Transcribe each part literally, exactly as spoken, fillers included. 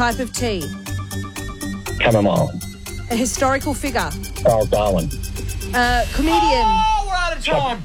type of tea. Chamomile. A historical figure. Charles Darwin. Uh, comedian. Oh, we're out of time.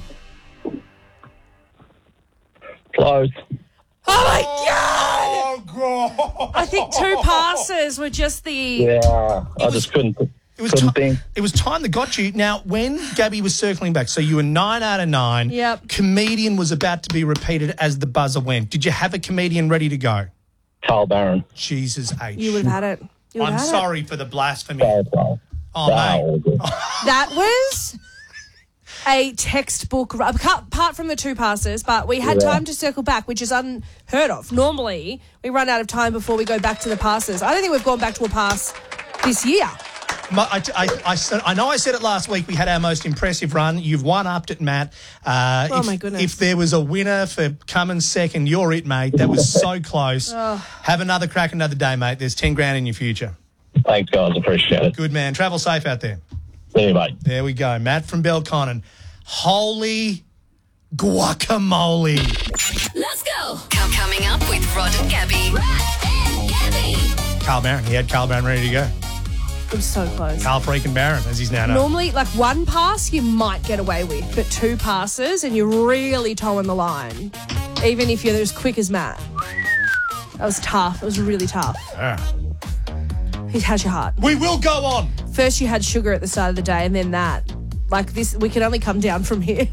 Close. Oh, my God! Oh, God. I think two passes were just the... Yeah, I was- just couldn't, It was, couldn't ti- think. it was time that got you. Now, when Gabby was circling back, so you were nine out of nine. Yep. Comedian was about to be repeated as the buzzer went. Did you have a comedian ready to go? Carl Barron. Jesus H. You would have had it. You would I'm have had sorry for the blasphemy. Carl Barron. Oh, mate. it. That was a textbook, apart from the two passes, but we had Yeah. time to circle back, which is unheard of. Normally, we run out of time before we go back to the passes. I don't think we've gone back to a pass this year. My, I, I, I, said- I know I said it last week. We had our most impressive run. You've one-upped it, Matt. Uh, Oh, if, my goodness. If there was a winner for coming second, you're it, mate. That was so close. Have another crack another day, mate. There's ten grand in your future. Thanks, guys. Appreciate it. Good man. Travel safe out there. See you, mate. There we go. Matt from Belconnen. Holy guacamole. Let's go. Com- coming up with Rod and Gabby. Rod and Gabby. Carl Barron. He had Carl Barron ready to go. It was so close. Carl freaking Barron, as he's now known. Normally, like one pass you might get away with, but two passes and you're really towing the line, even if you're as quick as Matt. That was tough. It was really tough. Ah. He has your heart. We will go on. First you had sugar at the start of the day and then that. Like this, we can only come down from here.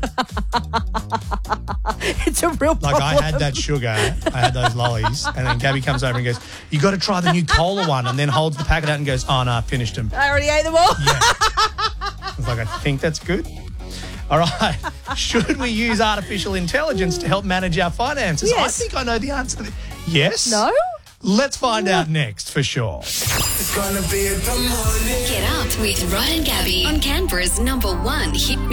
It's a real problem. Like I had that sugar, I had those lollies, and then Gabby comes over and goes, you got to try the new cola one, and then holds the packet out and goes, oh, no, I finished them. I already ate them all. Yeah. I was like, I think that's good. All right. Should we use artificial intelligence to help manage our finances? Yes. I think I know the answer to this. Yes. No? Let's find out next for sure. It's gonna be the morning. Get up with Rod and Gabby on Canberra's number one hit music.